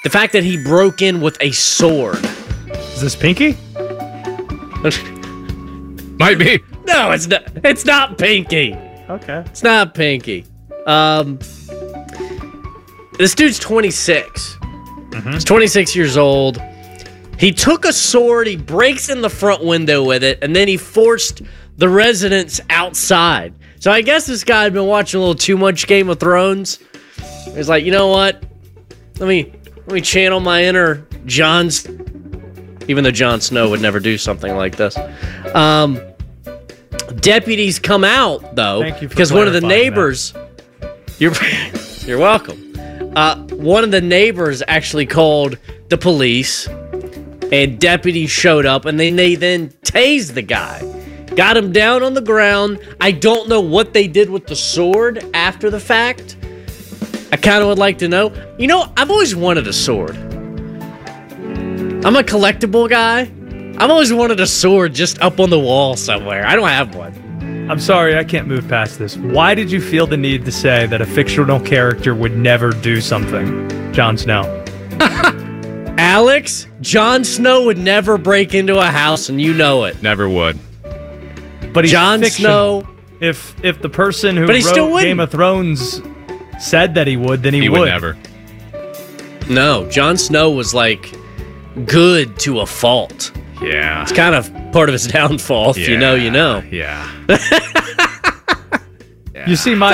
The fact that he broke in with a sword. Is this Pinky? Might be. No, it's not. It's not Pinky. Okay. It's not Pinky. This dude's 26. He's 26 years old. He took a sword, he breaks in the front window with it, and then he forced the residents outside. So I guess this guy had been watching a little too much Game of Thrones. He's like, you know what? Let me channel my inner even though Jon Snow would never do something like this. Deputies come out, though, Thank you for because one of the clarifying neighbors... You're welcome. One of the neighbors actually called the police, and deputies showed up, and they then tased the guy. Got him down on the ground. I don't know what they did with the sword after the fact. I kind of would like to know. You know, I've always wanted a sword. I'm a collectible guy. I've always wanted a sword just up on the wall somewhere. I don't have one. I'm sorry, I can't move past this. Why did you feel the need to say that a fictional character would never do something? Jon Snow. Alex, Jon Snow would never break into a house, and you know it. Never would. But he's Jon fictional. Snow. If the person who But he still wrote wouldn't. Game of Thrones said that he would, then he would never. No, Jon Snow was like good to a fault. Yeah. It's kind of part of his downfall. If you know, you know. Yeah. You see, my